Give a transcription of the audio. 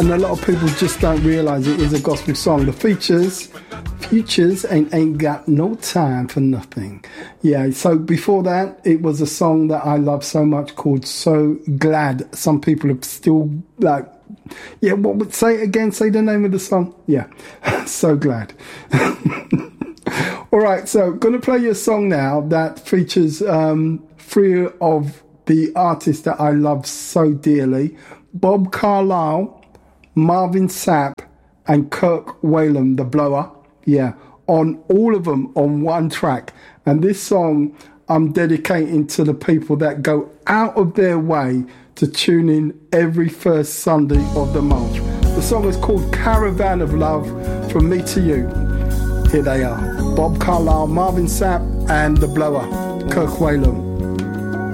and a lot of people just don't realise it is a gospel song. The Futures ain't got no time for nothing. Yeah, so before that, it was a song that I love so much called So Glad. Some people are still like, yeah, what would say it again? Say the name of the song. Yeah, So Glad. All right, so going to play you a song now that features three of the artists that I love so dearly: Bob Carlisle, Marvin Sapp, and Kirk Whalum, the Blower. Yeah, on all of them on one track. And this song I'm dedicating to the people that go out of their way to tune in every first Sunday of the month. The song is called Caravan of Love, From Me to You. Here they are: Bob Carlisle, Marvin Sapp, and the Blower, Kirk Whalum.